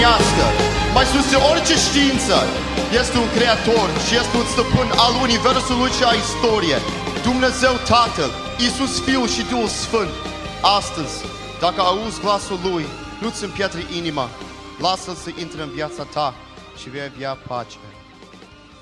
omenească, mai sus de orice știință, este un creator și este un stăpân al universului și a istoriei. Dumnezeu Tatăl, Iisus Fiul și Duhul Sfânt. Astăzi, dacă auzi glasul Lui, nu-ți împietri inima, lasă-L să intre în viața ta și vei avea pace.